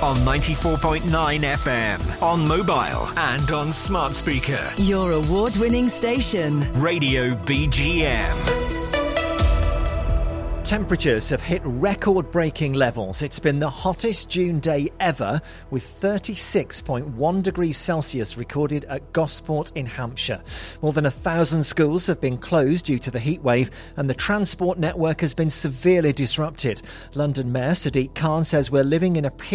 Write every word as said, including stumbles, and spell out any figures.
on ninety-four point nine F M, on mobile and on smart speaker. Your award-winning station. Radio B G M. Temperatures have hit record-breaking levels. It's been the hottest June day ever, with thirty-six point one degrees Celsius recorded at Gosport in Hampshire. More than a thousand schools have been closed due to the heatwave, and the transport network has been severely disrupted. London Mayor Sadiq Khan says we're living in a period